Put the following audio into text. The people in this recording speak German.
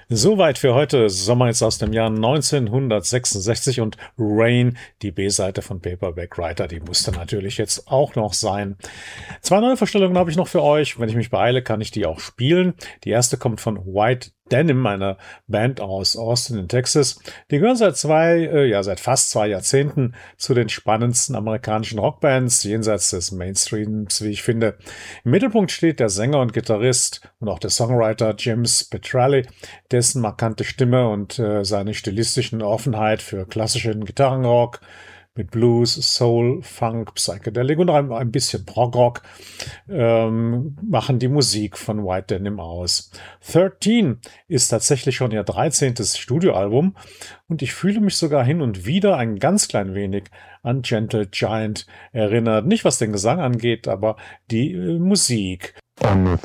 Soweit für heute. Sommer jetzt aus dem Jahr 1966 und Rain, die B-Seite von Paperback Writer, die musste natürlich jetzt auch noch sein. Zwei neue Vorstellungen habe ich noch für euch. Wenn ich mich beeile, kann ich die auch spielen. Die erste kommt von White Denim, einer Band aus Austin in Texas. Die gehören seit fast 2 Jahrzehnten zu den spannendsten amerikanischen Rockbands, jenseits des Mainstreams, wie ich finde. Im Mittelpunkt steht der Sänger und Gitarrist und auch der Songwriter James Petrelli, dessen markante Stimme und seine stilistischen Offenheit für klassischen Gitarrenrock mit Blues, Soul, Funk, Psychedelic und ein bisschen Prog-Rock machen die Musik von White Denim aus. 13 ist tatsächlich schon ihr 13. Studioalbum und ich fühle mich sogar hin und wieder ein ganz klein wenig an Gentle Giant erinnert. Nicht was den Gesang angeht, aber die Musik. On the